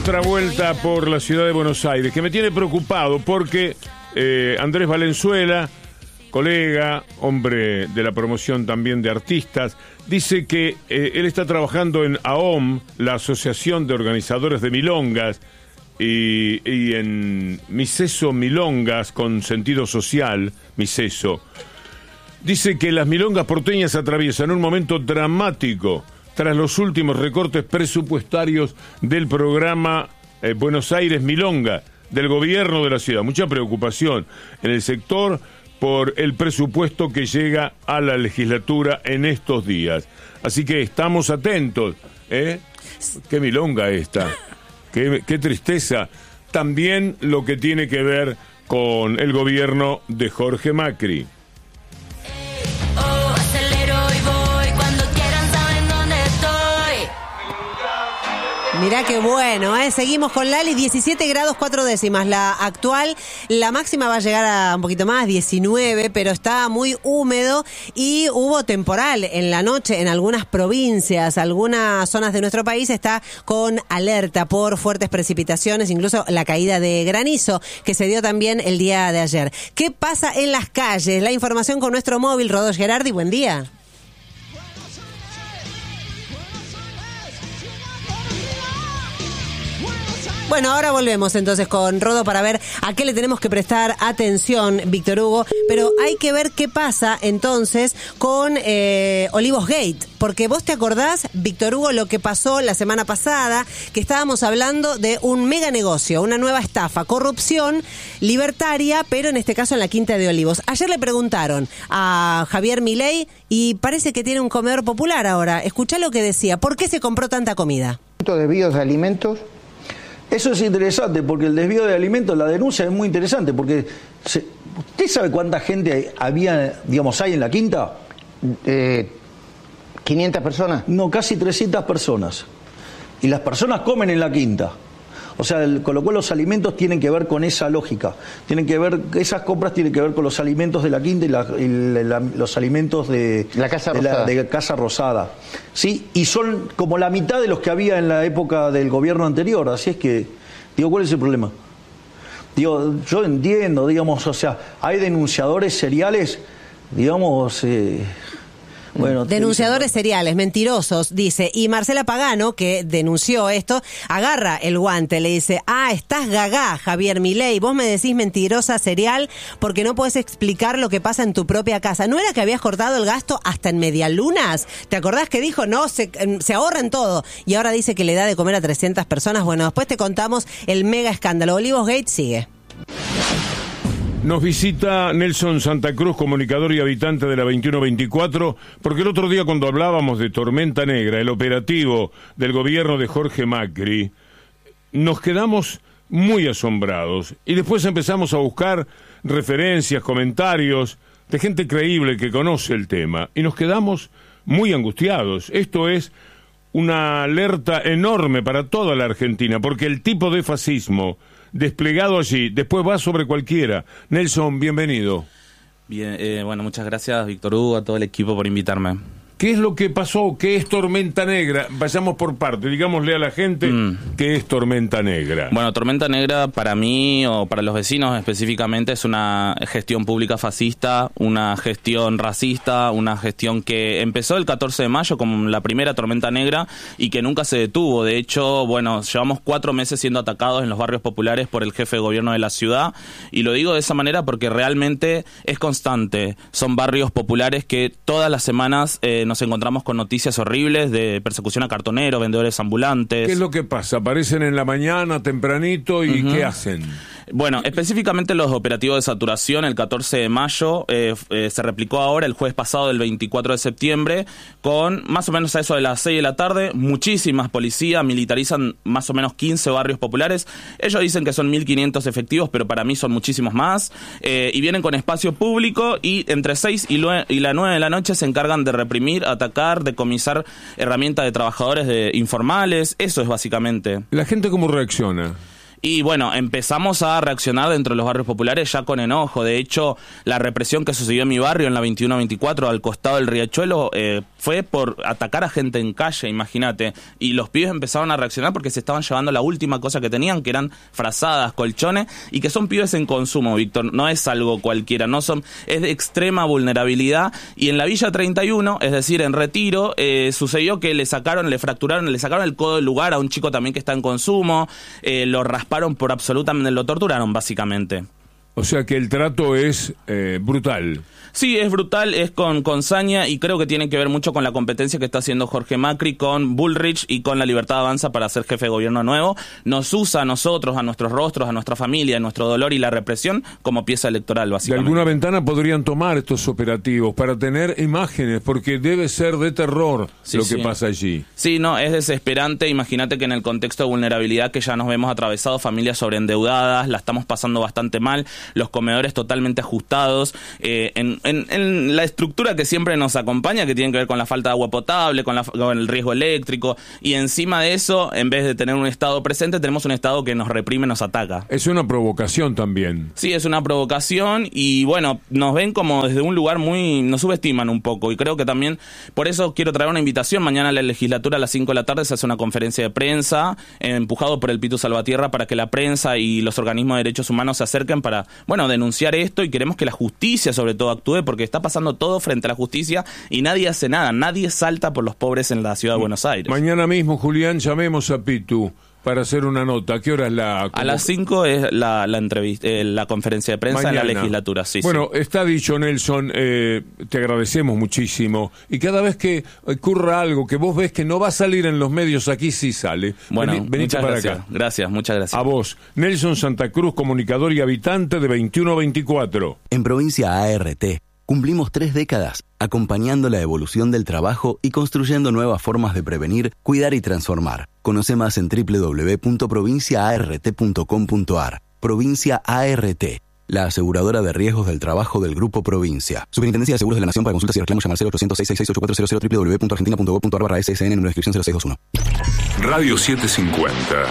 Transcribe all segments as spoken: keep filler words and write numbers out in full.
otra vuelta por la ciudad de Buenos Aires, que me tiene preocupado porque eh, Andrés Valenzuela, colega, hombre de la promoción también de artistas, dice que eh, él está trabajando en A O M, la Asociación de Organizadores de Milongas, y, y en Miseso Milongas con sentido social, Miseso. Dice que las milongas porteñas atraviesan un momento dramático tras los últimos recortes presupuestarios del programa eh, Buenos Aires Milonga del gobierno de la ciudad. Mucha preocupación en el sector por el presupuesto que llega a la legislatura en estos días. Así que estamos atentos, ¿eh? Qué milonga esta, qué, qué tristeza. También lo que tiene que ver con el gobierno de Jorge Macri. Mirá qué bueno, ¿eh? Seguimos con Lali, diecisiete grados cuatro décimas, la actual, la máxima va a llegar a un poquito más, diecinueve, pero está muy húmedo y hubo temporal en la noche en algunas provincias, algunas zonas de nuestro país está con alerta por fuertes precipitaciones, incluso la caída de granizo que se dio también el día de ayer. ¿Qué pasa en las calles? La información con nuestro móvil, Rodolfo Gerardi, buen día. Bueno, ahora volvemos entonces con Rodo para ver a qué le tenemos que prestar atención, Víctor Hugo, pero hay que ver qué pasa entonces con eh, Olivos Gate, porque vos te acordás, Víctor Hugo, lo que pasó la semana pasada, que estábamos hablando de un mega negocio, una nueva estafa, corrupción libertaria, pero en este caso en la Quinta de Olivos. Ayer le preguntaron a Javier Milei y parece que tiene un comedor popular ahora. Escuchá lo que decía, ¿por qué se compró tanta comida? Desvíos de alimentos. Eso es interesante, porque el desvío de alimentos, la denuncia es muy interesante, porque se, ¿usted sabe cuánta gente había, digamos, hay en la Quinta? Eh, ¿quinientas personas? No, casi trescientas personas. Y las personas comen en la Quinta. O sea, el, con lo cual los alimentos tienen que ver con esa lógica. Tienen que ver, esas compras tienen que ver con los alimentos de la Quinta y, la, y la, la, los alimentos de la Casa de Rosada. La, de Casa Rosada. Sí, y son como la mitad de los que había en la época del gobierno anterior. Así es que, digo, ¿cuál es el problema? Digo, yo entiendo, digamos, o sea, hay denunciadores seriales, digamos... Eh, Bueno, denunciadores seriales, mentirosos, dice. Y Marcela Pagano, que denunció esto, agarra el guante, le dice, ah, estás gagá, Javier Milei, vos me decís mentirosa serial porque no podés explicar lo que pasa en tu propia casa. ¿No era que habías cortado el gasto hasta en medialunas? ¿Te acordás que dijo, no, se, se ahorra en todo? Y ahora dice que le da de comer a trescientas personas. Bueno, después te contamos el mega escándalo. Olivos Gate sigue. Nos visita Nelson Santa Cruz, comunicador y habitante de la veintiuno veinticuatro, porque el otro día cuando hablábamos de Tormenta Negra, el operativo del gobierno de Jorge Macri, nos quedamos muy asombrados y después empezamos a buscar referencias, comentarios de gente creíble que conoce el tema y nos quedamos muy angustiados. Esto es una alerta enorme para toda la Argentina, porque el tipo de fascismo desplegado allí, después va sobre cualquiera. Nelson, bienvenido. Bien, eh, bueno, muchas gracias, Víctor Hugo, a todo el equipo por invitarme. ¿Qué es lo que pasó? ¿Qué es Tormenta Negra? Vayamos por parte, digámosle a la gente mm. qué es Tormenta Negra. Bueno, Tormenta Negra para mí, o para los vecinos específicamente, es una gestión pública fascista, una gestión racista, una gestión que empezó el catorce de mayo como la primera Tormenta Negra y que nunca se detuvo. De hecho, bueno, llevamos cuatro meses siendo atacados en los barrios populares por el jefe de gobierno de la ciudad, y lo digo de esa manera porque realmente es constante. Son barrios populares que todas las semanas... Eh, nos encontramos con noticias horribles de persecución a cartoneros, vendedores ambulantes. ¿Qué es lo que pasa? ¿Aparecen en la mañana, tempranito, y uh-huh. qué hacen? Bueno, específicamente los operativos de saturación el catorce de mayo eh, eh, se replicó ahora el jueves pasado del veinticuatro de septiembre con más o menos a eso de las seis de la tarde, muchísimas policías militarizan más o menos quince barrios populares. Ellos dicen que son mil quinientos efectivos, pero para mí son muchísimos más, eh, y vienen con espacio público y entre seis y, lue- y la nueve de la noche se encargan de reprimir, atacar, decomisar herramientas de trabajadores de informales. Eso es básicamente. ¿La gente cómo reacciona? Y bueno, empezamos a reaccionar dentro de los barrios populares ya con enojo. De hecho, la represión que sucedió en mi barrio, en la veintiuno veinticuatro, al costado del Riachuelo, eh, fue por atacar a gente en calle, imagínate. Y los pibes empezaron a reaccionar porque se estaban llevando la última cosa que tenían, que eran frazadas, colchones, y que son pibes en consumo, Víctor. No es algo cualquiera, no son, es de extrema vulnerabilidad. Y en la Villa treinta y uno, es decir, en Retiro, eh, sucedió que le sacaron, le fracturaron, le sacaron el codo del lugar a un chico también que está en consumo, eh, lo rasparon por absolutamente, lo torturaron básicamente. O sea que el trato es eh, brutal. Sí, es brutal, es con, con saña, y creo que tiene que ver mucho con la competencia que está haciendo Jorge Macri con Bullrich y con La Libertad Avanza para ser jefe de gobierno nuevo. Nos usa a nosotros, a nuestros rostros, a nuestra familia, a nuestro dolor y la represión como pieza electoral, básicamente. De alguna ventana podrían tomar estos operativos para tener imágenes, porque debe ser de terror sí, lo que sí. pasa allí. Sí, no, es desesperante. Imagínate que en el contexto de vulnerabilidad que ya nos vemos atravesados, familias sobreendeudadas, la estamos pasando bastante mal, los comedores totalmente ajustados, eh, en En, en la estructura que siempre nos acompaña, que tiene que ver con la falta de agua potable, con, la, con el riesgo eléctrico, y encima de eso, en vez de tener un Estado presente, tenemos un Estado que nos reprime, nos ataca. Es una provocación también. Sí, es una provocación, y bueno, nos ven como desde un lugar muy... nos subestiman un poco, y creo que también, por eso quiero traer una invitación. Mañana en la legislatura a las cinco de la tarde se hace una conferencia de prensa, eh, empujado por el Pitu Salvatierra, para que la prensa y los organismos de derechos humanos se acerquen para, bueno, denunciar esto, y queremos que la justicia sobre todo actúe, porque está pasando todo frente a la justicia y nadie hace nada, nadie salta por los pobres en la ciudad de Buenos Aires. Mañana mismo, Julián, llamemos a Pitu para hacer una nota. ¿A qué hora es la...? A las cinco es la, la entrevista, eh, la conferencia de prensa Mañana. En la legislatura, sí. Bueno, sí. Está dicho, Nelson, eh, te agradecemos muchísimo. Y cada vez que ocurra algo que vos ves que no va a salir en los medios, aquí sí sale. Bueno, Vení, venite muchas para gracias. acá. Gracias, muchas gracias. A vos, Nelson Santa Cruz, comunicador y habitante de veintiuno veinticuatro. En Provincia A R T cumplimos tres décadas acompañando la evolución del trabajo y construyendo nuevas formas de prevenir, cuidar y transformar. Conoce más en doble u doble u doble u punto provincia a r t punto com punto a r. Provincia A R T, la aseguradora de riesgos del trabajo del Grupo Provincia. Superintendencia de Seguros de la Nación. Para consultas y reclamos llama al cero ochocientos, seiscientos sesenta y seis, ochenta y cuatro cero cero, doble u doble u doble u punto argentina punto gov punto a r barra S S N, número de inscripción cero seis dos uno. Radio setecientos cincuenta.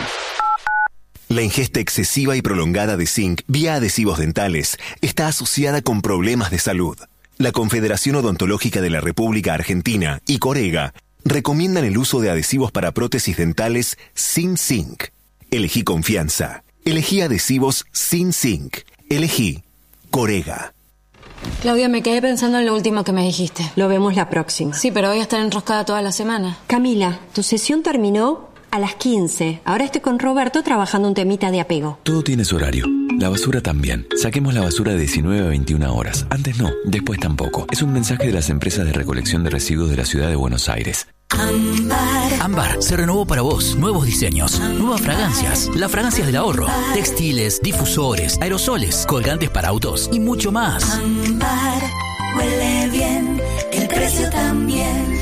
La ingesta excesiva y prolongada de zinc vía adhesivos dentales está asociada con problemas de salud. La Confederación Odontológica de la República Argentina y Corega recomiendan el uso de adhesivos para prótesis dentales sin zinc. Elegí confianza. Elegí adhesivos sin zinc. Elegí Corega. Claudia, me quedé pensando en lo último que me dijiste. Lo vemos la próxima. Sí, pero voy a estar enroscada toda la semana. Camila, tu sesión terminó a las quince. Ahora estoy con Roberto trabajando un temita de apego. Todo tiene su horario. La basura también. Saquemos la basura de diecinueve a veintiuna horas. Antes no, después tampoco. Es un mensaje de las empresas de recolección de residuos de la ciudad de Buenos Aires. Ámbar. Ámbar se renovó para vos. Nuevos diseños, nuevas fragancias, las fragancias del ahorro, textiles, difusores, aerosoles, colgantes para autos y mucho más. Ámbar, huele bien, el precio también.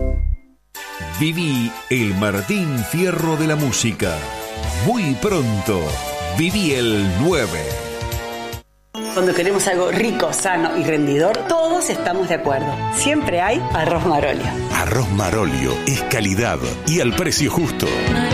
Viví el Martín Fierro de la música. Muy pronto, viví el nueve. Cuando queremos algo rico, sano y rendidor, todos estamos de acuerdo. Siempre hay Arroz Marolio. Arroz Marolio es calidad y al precio justo.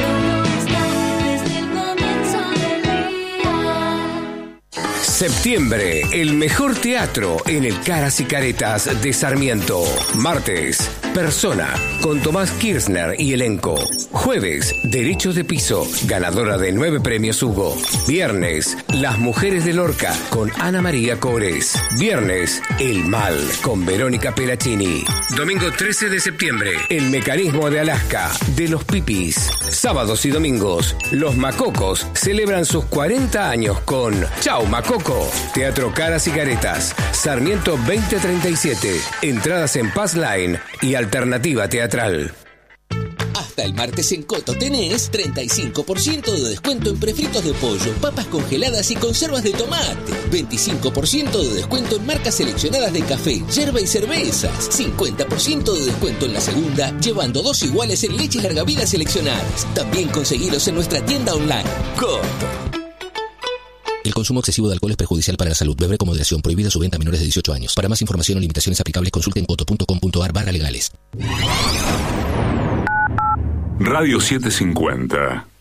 Septiembre, el mejor teatro en el Caras y Caretas de Sarmiento. Martes, Persona, con Tomás Kirchner y elenco. Jueves, Derechos de Piso, ganadora de nueve premios Hugo. Viernes, Las Mujeres de Lorca, con Ana María Cores. Viernes, El Mal, con Verónica Pelacini. Domingo trece de septiembre, El Mecanismo de Alaska, de los Pipis. Sábados y domingos, Los Macocos celebran sus cuarenta años con Chau Macoco. Teatro Caras y Caretas, Sarmiento veinte treinta y siete. Entradas en Pass Line y Alternativa Teatral. Hasta el martes en Coto tenés treinta y cinco por ciento de descuento en prefritos de pollo, papas congeladas y conservas de tomate. veinticinco por ciento de descuento en marcas seleccionadas de café, yerba y cervezas. cincuenta por ciento de descuento en la segunda, llevando dos iguales en leches larga vida seleccionadas. También conseguilos en nuestra tienda online. Coto. El consumo excesivo de alcohol es perjudicial para la salud. Beber con moderación. Prohibida su venta a menores de dieciocho años. Para más información o limitaciones aplicables, consulte en coto punto com punto a r barra legales. Radio setecientos cincuenta.